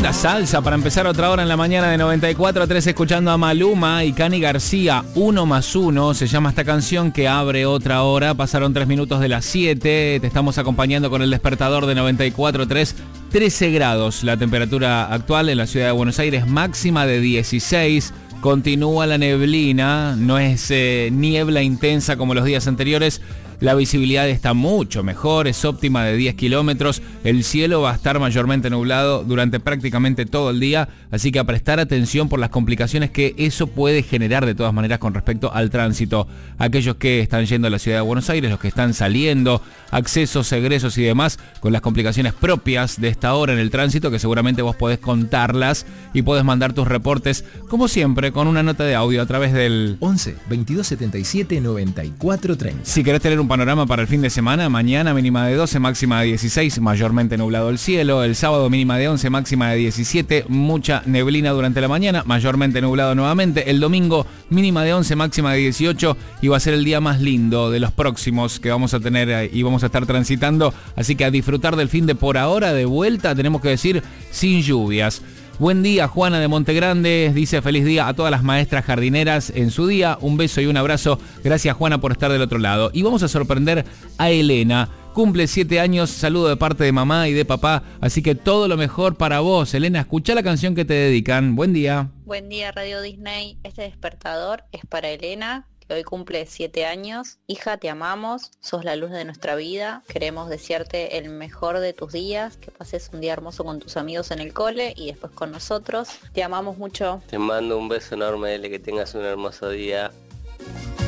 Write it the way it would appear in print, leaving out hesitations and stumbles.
Linda salsa para empezar otra hora en la mañana de 94.3 escuchando a Maluma y Cani García, 1+1, se llama esta canción que abre otra hora. Pasaron 3 minutos de las 7, te estamos acompañando con el despertador de 94.3, 13 grados la temperatura actual en la ciudad de Buenos Aires, máxima de 16. Continúa la neblina, no es niebla intensa como los días anteriores. La visibilidad está mucho mejor, es óptima de 10 kilómetros. El cielo va a estar mayormente nublado durante prácticamente todo el día, así que a prestar atención por las complicaciones que eso puede generar de todas maneras con respecto al tránsito. Aquellos que están yendo a la ciudad de Buenos Aires, los que están saliendo, accesos, egresos y demás, con las complicaciones propias de esta hora en el tránsito, que seguramente vos podés contarlas y podés mandar tus reportes, como siempre, con una nota de audio a través del 11 22 77 94 30. Si querés tener un panorama para el fin de semana, mañana mínima de 12, máxima de 16, mayormente nublado el cielo. El sábado mínima de 11, máxima de 17, mucha neblina durante la mañana, mayormente nublado nuevamente. El domingo mínima de 11, máxima de 18 y va a ser el día más lindo de los próximos que vamos a tener y vamos a estar transitando. Así que a disfrutar del fin de por ahora, de vuelta, tenemos que decir, sin lluvias. Buen día, Juana de Montegrande, dice feliz día a todas las maestras jardineras en su día. Un beso y un abrazo. Gracias, Juana, por estar del otro lado. Y vamos a sorprender a Elena. Cumple 7 años, saludo de parte de mamá y de papá. Así que todo lo mejor para vos, Elena. Escuchá la canción que te dedican. Buen día. Buen día, Radio Disney. Este despertador es para Elena, que hoy cumple 7 años. Hija, te amamos, sos la luz de nuestra vida. Queremos desearte el mejor de tus días, que pases un día hermoso con tus amigos en el cole y después con nosotros. Te amamos mucho. Te mando un beso enorme, Ele, que tengas un hermoso día.